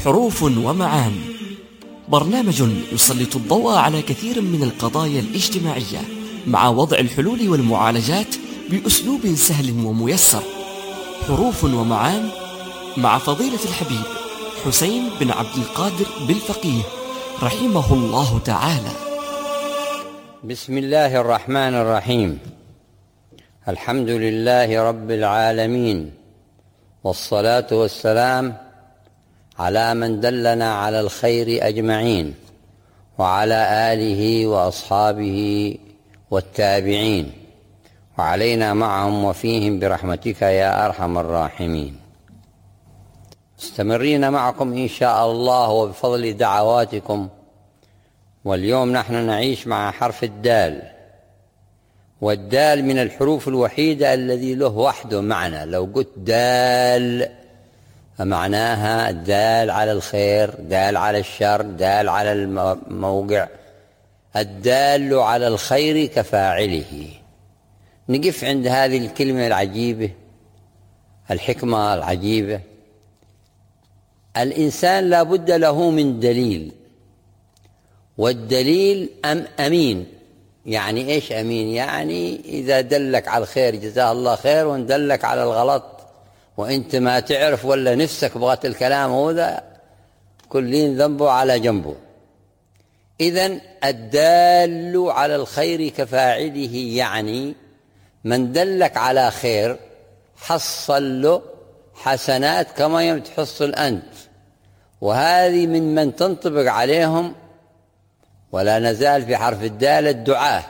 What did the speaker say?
حروف ومعان، برنامج يسلط الضوء على كثير من القضايا الاجتماعية مع وضع الحلول والمعالجات بأسلوب سهل وميسر. حروف ومعان مع فضيلة الحبيب حسين بن عبد القادر بالفقيه رحمه الله تعالى. بسم الله الرحمن الرحيم. الحمد لله رب العالمين، والصلاة والسلام على من دلنا على الخير أجمعين، وعلى آله وأصحابه والتابعين، وعلينا معهم وفيهم برحمتك يا أرحم الراحمين. مستمرين معكم إن شاء الله وبفضل دعواتكم، واليوم نحن نعيش مع حرف الدال، والدال من الحروف الوحيدة الذي له وحده معنى. لو قلت دال فمعناها دال على الخير، دال على الشر، دال على الموقع، الدال على الخير كفاعله. نقف عند هذه الكلمة العجيبة، الحكمة العجيبة. الإنسان لا بد له من دليل، والدليل أمين. يعني إيش أمين؟ يعني إذا دلك على الخير جزاه الله خير، وإن دلك على الغلط وإنت ما تعرف ولا نفسك بغت الكلام هذا، كلين ذنبه على جنبه. إذن الدال على الخير كفاعله، يعني من دلك على خير حصل له حسنات كما يوم تحصل أنت. وهذه من تنطبق عليهم، ولا نزال في حرف الدال الدعاة.